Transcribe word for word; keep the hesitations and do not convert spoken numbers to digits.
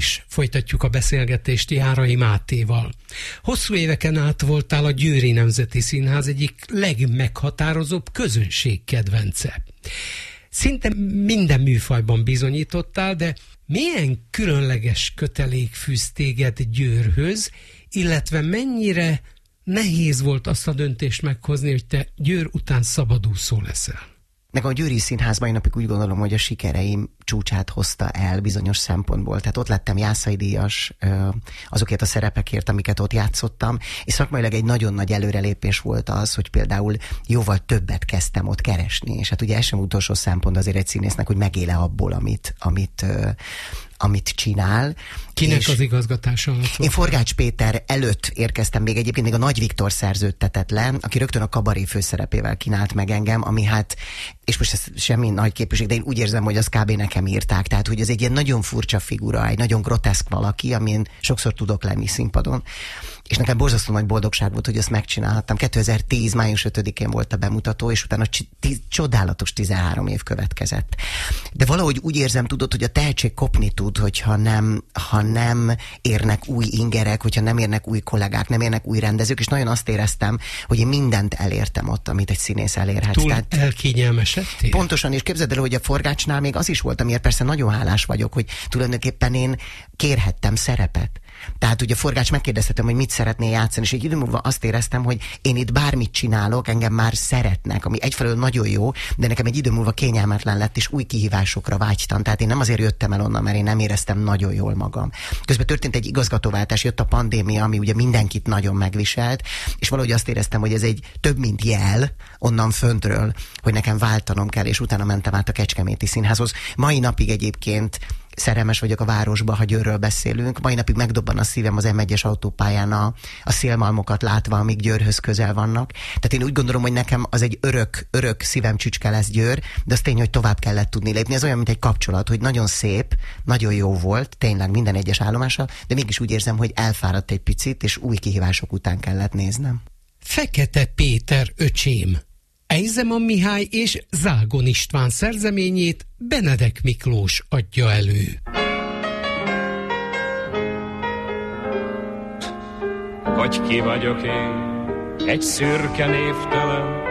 És folytatjuk a beszélgetést Járai Mátéval. Hosszú éveken át voltál a Győri Nemzeti Színház egyik legmeghatározóbb közönségkedvence. Szinte minden műfajban bizonyítottál, de milyen különleges kötelék fűz téged Győrhöz, illetve mennyire nehéz volt azt a döntést meghozni, hogy te Győr után szabadúszó leszel? Nekem a Győri Színházban én napig úgy gondolom, hogy a sikereim csúcsát hozta el bizonyos szempontból. Tehát ott lettem Jászai díjas azokért a szerepekért, amiket ott játszottam, és szakmailag egy nagyon nagy előrelépés volt az, hogy például jóval többet kezdtem ott keresni. És hát ugye ez sem utolsó szempont azért egy színésznek, hogy megéle abból, amit, amit, amit csinál. Kinek és az igazgatása alatt? Én Forgács Péter előtt érkeztem, még egyébként még a Nagy Viktor szerződtetett le, aki rögtön a Kabaré főszerepével kínált meg engem, ami hát, és most ez semmi nagy képűség, de én úgy érzem, hogy az kb. Nekem írták. Tehát, hogy ez egy ilyen nagyon furcsa figura, egy nagyon groteszk valaki, amin sokszor tudok lenni színpadon. És nekem borzasztó nagy boldogság volt, hogy ezt megcsinálhattam. kétezer-tíz május ötödikén volt a bemutató, és utána c- csodálatos tizenhárom év következett. De valahogy úgy érzem, tudod, hogy a tehetség kopni tud, hogyha nem, ha nem érnek új ingerek, hogyha nem érnek új kollégák, nem érnek új rendezők, és nagyon azt éreztem, hogy én mindent elértem ott, amit egy színész elérhet. Túl Tehát elkényelmesedtél? Pontosan, és képzeld el, hogy a Forgácsnál még az is volt, amiért persze nagyon hálás vagyok, hogy tulajdonképpen én kérhettem szerepet. Tehát ugye Forgács megkérdeztetem, hogy mit szeretné játszani, és egy idő múlva azt éreztem, hogy én itt bármit csinálok, engem már szeretnek, ami egyfelől nagyon jó, de nekem egy idő múlva kényelmetlen lett, és új kihívásokra vágytam. Tehát én nem azért jöttem el onnan, mert én nem éreztem nagyon jól magam. Közben történt egy igazgatóváltás, jött a pandémia, ami ugye mindenkit nagyon megviselt, és valahogy azt éreztem, hogy ez egy több mint jel onnan föntről, hogy nekem váltanom kell, és utána mentem át a Kecskeméti Színházhoz. Mai napig egyébként szerelmes vagyok a városba, ha Győrről beszélünk. Mai napig megdobban a szívem az em egyes autópályán a, a szélmalmokat látva, amíg Győrhöz közel vannak. Tehát én úgy gondolom, hogy nekem az egy örök, örök szívem csücske lesz Győr, de az tény, hogy tovább kellett tudni lépni. Ez olyan, mint egy kapcsolat, hogy nagyon szép, nagyon jó volt, tényleg minden egyes állomással, de mégis úgy érzem, hogy elfáradt egy picit, és új kihívások után kellett néznem. Fekete Péter öcsém. Eizeman Mihály és Zágon István szerzeményét Benedek Miklós adja elő. Vagy ki vagyok én, egy szürke névtelen,